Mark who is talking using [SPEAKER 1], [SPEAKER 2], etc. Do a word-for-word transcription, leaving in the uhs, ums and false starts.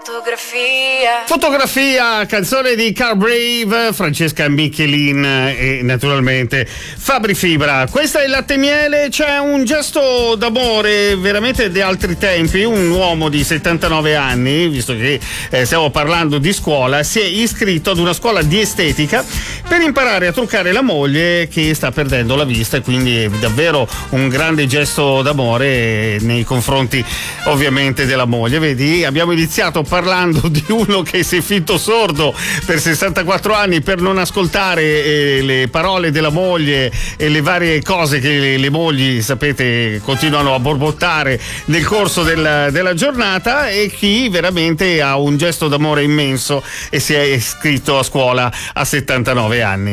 [SPEAKER 1] Fotografia.
[SPEAKER 2] Fotografia, canzone di Car Brave, Francesca Michelin e naturalmente Fabri Fibra. Questa è Latte Miele. C'è un gesto d'amore veramente di altri tempi. Un uomo di settantanove anni, visto che eh, stiamo parlando di scuola, si è iscritto ad una scuola di estetica per imparare a truccare la moglie che sta perdendo la vista, e quindi è davvero un grande gesto d'amore nei confronti ovviamente della moglie. Vedi, abbiamo iniziato parlando di uno che si è finto sordo per sessantaquattro anni per non ascoltare eh, le parole della moglie e le varie cose che le, le mogli, sapete, continuano a borbottare nel corso del, della giornata, e chi veramente ha un gesto d'amore immenso e si è iscritto a scuola a settantanove anni.